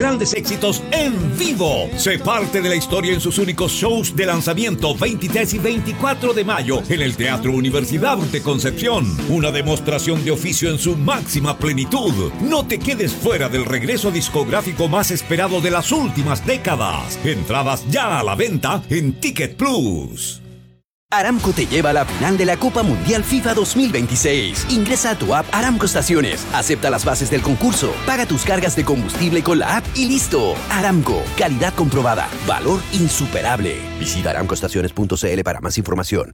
grandes éxitos en vivo. Sé parte de la historia en sus únicos shows de lanzamiento 23 y 24 de mayo en el Teatro Universidad de Concepción. Una demostración de oficio en su máxima plenitud. No te quedes fuera del regreso discográfico más esperado de las últimas décadas. Entradas ya a la venta en Ticket Plus. Aramco te lleva a la final de la Copa Mundial FIFA 2026. Ingresa a tu app Aramco Estaciones, acepta las bases del concurso, paga tus cargas de combustible con la app y listo. Aramco, calidad comprobada, valor insuperable. Visita aramcoestaciones.cl para más información.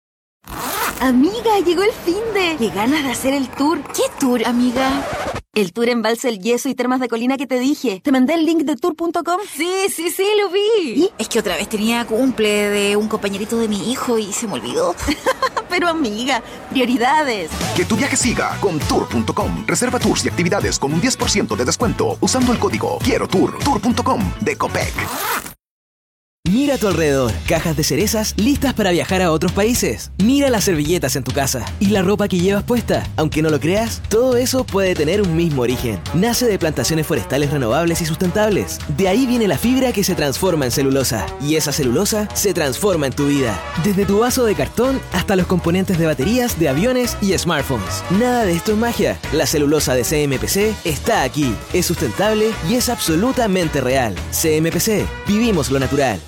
Amiga, llegó el finde. Qué ganas de hacer el tour. ¿Qué tour, amiga? El tour Embalse El Yeso y Termas de Colina que te dije. ¿Te mandé el link de tour.com? Sí, lo vi. ¿Y? Es que otra vez tenía cumple de un compañerito de mi hijo y se me olvidó. Pero amiga, prioridades. Que tu viaje siga con tour.com. Reserva tours y actividades con un 10% de descuento usando el código Quiero Tour. Tour.com de Copec. Mira a tu alrededor, cajas de cerezas listas para viajar a otros países. Mira las servilletas en tu casa y la ropa que llevas puesta. Aunque no lo creas, todo eso puede tener un mismo origen. Nace de plantaciones forestales renovables y sustentables. De ahí viene la fibra que se transforma en celulosa. Y esa celulosa se transforma en tu vida. Desde tu vaso de cartón hasta los componentes de baterías, de aviones y smartphones. Nada de esto es magia. La celulosa de CMPC está aquí. Es sustentable y es absolutamente real. CMPC, vivimos lo natural.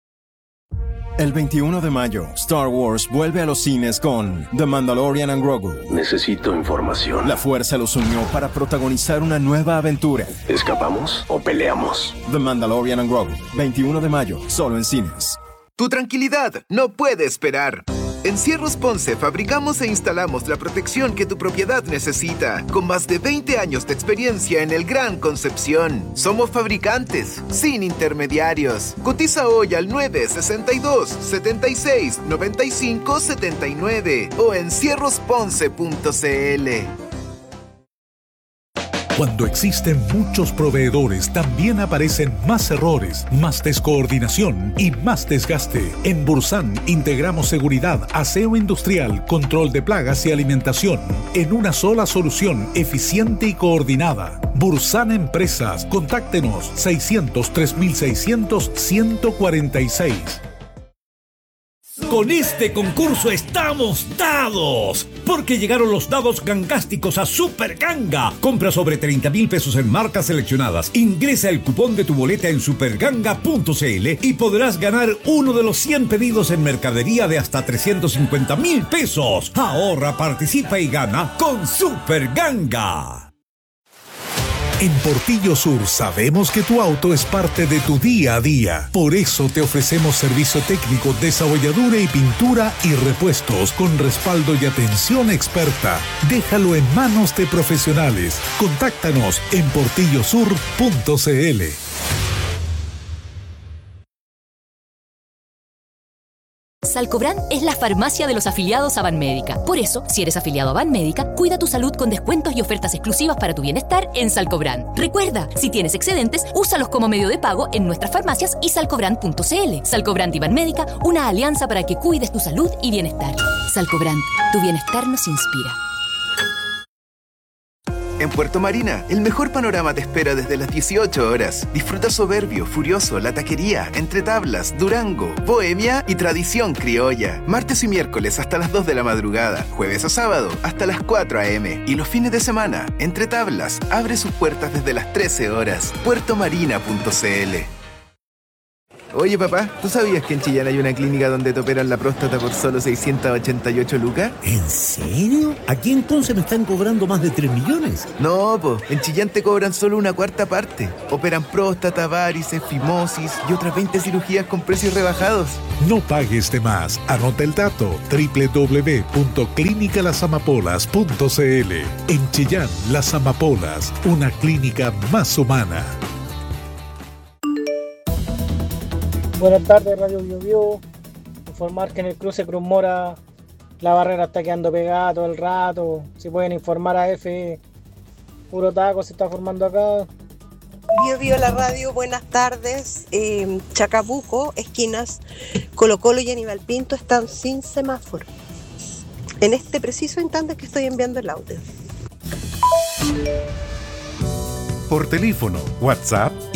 El 21 de mayo, Star Wars vuelve a los cines con The Mandalorian and Grogu. Necesito información. La fuerza los unió para protagonizar una nueva aventura. ¿Escapamos o peleamos? The Mandalorian and Grogu, 21 de mayo, solo en cines. Tu tranquilidad no puede esperar. En Cierros Ponce fabricamos e instalamos la protección que tu propiedad necesita, con más de 20 años de experiencia en el Gran Concepción. Somos fabricantes, sin intermediarios. Cotiza hoy al 962-76-95-79 o en cierrosponce.cl. Cuando existen muchos proveedores, también aparecen más errores, más descoordinación y más desgaste. En Bursan integramos seguridad, aseo industrial, control de plagas y alimentación en una sola solución eficiente y coordinada. Bursan Empresas. Contáctenos 600-3600-146. Con este concurso estamos dados, porque llegaron los dados gangásticos a Super Ganga. Compra sobre 30,000 pesos en marcas seleccionadas. Ingresa el cupón de tu boleta en superganga.cl y podrás ganar uno de los 100 pedidos en mercadería de hasta 350,000 pesos. Ahorra, participa y gana con Super Ganga. En Portillo Sur sabemos que tu auto es parte de tu día a día. Por eso te ofrecemos servicio técnico, desabolladura y pintura y repuestos con respaldo y atención experta. Déjalo en manos de profesionales. Contáctanos en portillosur.cl. Salcobran es la farmacia de los afiliados a Banmédica. Por eso, si eres afiliado a Banmédica, cuida tu salud con descuentos y ofertas exclusivas para tu bienestar en Salcobran. Recuerda, si tienes excedentes, úsalos como medio de pago en nuestras farmacias y salcobran.cl. Salcobran y Banmédica, una alianza para que cuides tu salud y bienestar. Salcobran, tu bienestar nos inspira. En Puerto Marina, el mejor panorama te espera desde las 18 horas. Disfruta Soberbio, Furioso, La Taquería, Entre Tablas, Durango, Bohemia y Tradición Criolla. Martes y miércoles hasta las 2 de la madrugada. Jueves a sábado hasta las 4 a.m. Y los fines de semana, Entre Tablas abre sus puertas desde las 13 horas. puertomarina.cl. Oye, papá, ¿tú sabías que en Chillán hay una clínica donde te operan la próstata por solo 688 lucas? ¿En serio? Aquí en Conce me están cobrando más de 3 millones. No, po, en Chillán te cobran solo una cuarta parte. Operan próstata, varices, fimosis y otras 20 cirugías con precios rebajados. No pagues de más. Anota el dato: www.clinicalasamapolas.cl. En Chillán, Las Amapolas, una clínica más humana. Buenas tardes, Radio Bio Bio. Informar que en el cruce Cruz Mora la barrera está quedando pegada todo el rato. Si pueden informar a F, puro taco se está formando acá. Bio Bio la radio, buenas tardes. Chacabuco, esquinas Colo Colo y Aníbal Pinto están sin semáforo. En este preciso instante que estoy enviando el audio. Por teléfono, WhatsApp